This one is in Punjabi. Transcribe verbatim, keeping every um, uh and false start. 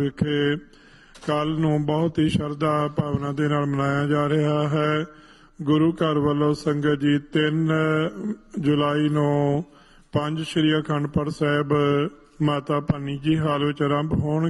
ਵਿਖੇ ਕੱਲ ਨੂੰ ਬਹੁਤ ਹੀ ਸ਼ਰਧਾ ਭਾਵਨਾ ਦੇ ਨਾਲ ਮਨਾਇਆ ਜਾ ਰਿਹਾ ਹੈ। ਗੁਰੂ ਘਰ ਵੱਲੋਂ ਸੰਗਤ ਜੀ ਤਿੰਨ ਜੁਲਾਈ ਨੂੰ ਪੰਜ ਸ਼੍ਰੀ ਅਖੰਡ ਪਾਠ ਸਾਹਿਬ ਮਾਤਾ ਭਾਨੀ ਜੀ ਹਾਲ ਵਿੱਚ ਆਰੰਭ ਹੋਣਗੇ।